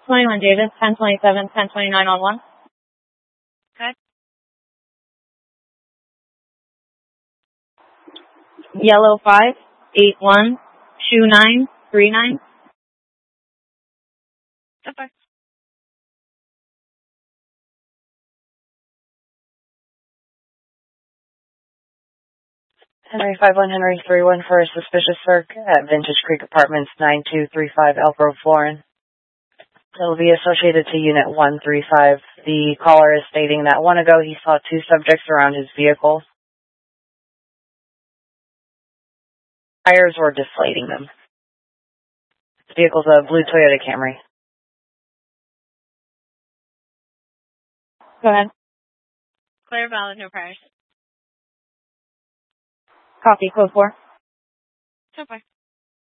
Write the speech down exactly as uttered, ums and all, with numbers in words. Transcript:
twenty-one Davis, ten twenty-seven, ten twenty-nine on one. Okay. Yellow five, eight one, two nine, three nine. Okay. Henry five one Henry three one for a suspicious search at Vintage Creek Apartments nine two three five Elk Grove, Florin. It will be associated to Unit one three five. The caller is stating that one ago he saw two subjects around his vehicle. Tires were deflating them. The vehicle's a blue Toyota Camry. Go ahead. Clear, valid, no priors. Copy, code four. So far.